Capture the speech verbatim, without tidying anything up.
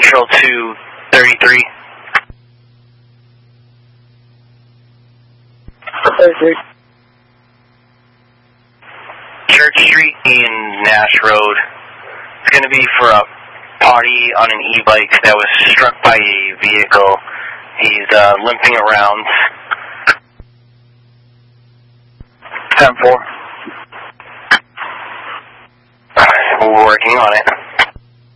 Central two thirty-three. thirty-three. Church Street and Nash Road. It's going to be for a party on an e-bike that was struck by a vehicle. He's uh, limping around. ten four. We're working on it.